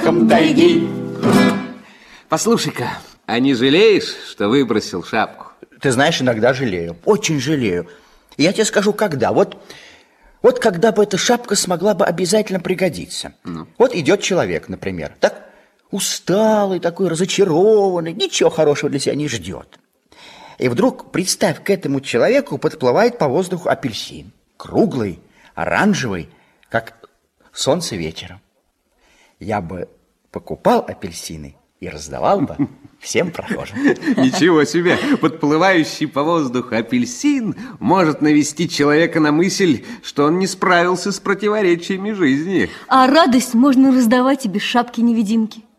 запахом тайги. Послушай-ка, а не жалеешь, что выбросил шапку? Ты знаешь, иногда жалею, очень жалею. И я тебе скажу, когда. Вот когда бы эта шапка смогла бы обязательно пригодиться. Вот идет человек, например, так усталый, такой разочарованный, ничего хорошего для себя не ждет. И вдруг, представь, к этому человеку подплывает по воздуху апельсин. Круглый, оранжевый, как солнце вечером. Я бы покупал апельсины и раздавал бы всем прохожим. Ничего себе! Подплывающий по воздуху апельсин может навести человека на мысль, что он не справился с противоречиями жизни. А радость можно раздавать и без шапки-невидимки.